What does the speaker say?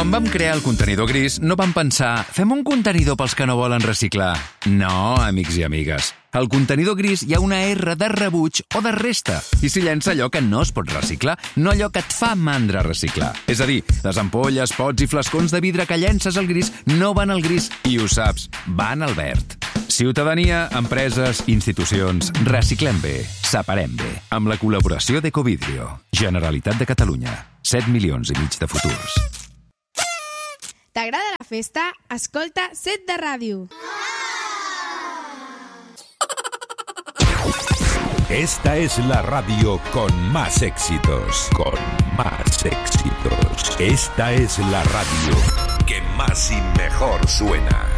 Quan vam crear el contenidor gris, no vam pensar fem un contenidor pels que no volen reciclar. No, amics i amigues. Al contenidor gris hi ha una R de rebuig o de resta. I s'hi llença allò que no es pot reciclar, no allò que et fa mandra reciclar. És a dir, les ampolles, pots i flascons de vidre que llences al gris no van al gris, i ho saps, van al verd. Ciutadania, empreses, institucions, reciclem bé, separem bé. Amb la col·laboració d'Ecovidrio, Generalitat de Catalunya, 7 milions i mig de futurs. ¿T'agrada la festa? Escolta Set de Ràdio. Esta es la radio con más éxitos. Con más éxitos. Esta es la radio que más y mejor suena.